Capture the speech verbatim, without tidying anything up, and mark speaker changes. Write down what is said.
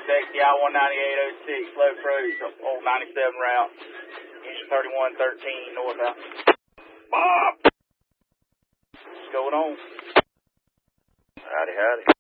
Speaker 1: taxi I one ninety-eight oh six, slow cruise, old ninety-seven route, engine thirty-one thirteen northbound. Bob! What's going on?
Speaker 2: Howdy, howdy.